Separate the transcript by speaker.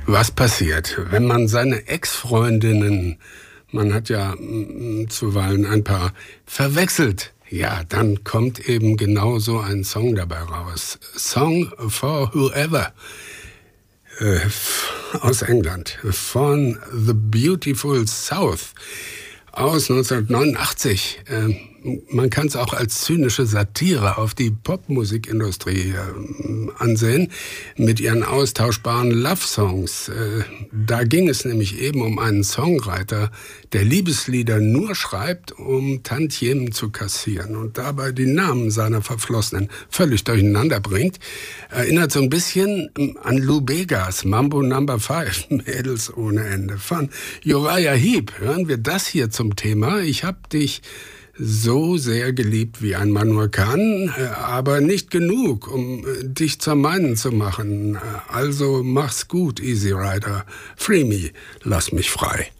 Speaker 1: Was passiert, wenn man seine Ex-Freundinnen, man hat ja zuweilen ein paar, verwechselt? Ja, dann kommt eben genau so ein Song dabei raus. Song for Whoever aus England von The Beautiful South aus 1989. Man kann es auch als zynische Satire auf die Popmusikindustrie ansehen, mit ihren austauschbaren Love-Songs. Da ging es nämlich eben um einen Songwriter, der Liebeslieder nur schreibt, um Tantiemen zu kassieren und dabei die Namen seiner Verflossenen völlig durcheinander bringt. Erinnert so ein bisschen an Lou Begas Mambo No. 5, Mädels ohne Ende. Von Uriah Heep hören wir das hier zum Thema. Ich hab dich so sehr geliebt, wie ein Mann nur kann, aber nicht genug, um dich zur meinen zu machen. Also mach's gut, Easy Rider. Free me, lass mich frei.